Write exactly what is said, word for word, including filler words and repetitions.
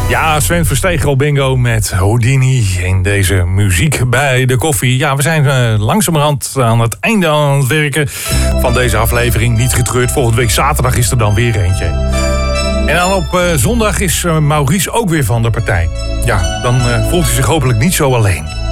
Ja, Sven Versteeg bingo met Houdini in deze muziek bij de koffie. Ja, we zijn uh, langzamerhand aan het einde aan het werken van deze aflevering. Niet getreurd, volgende week zaterdag is er dan weer eentje. En dan op uh, zondag is uh, Maurice ook weer van de partij. Ja, dan uh, voelt hij zich hopelijk niet zo alleen.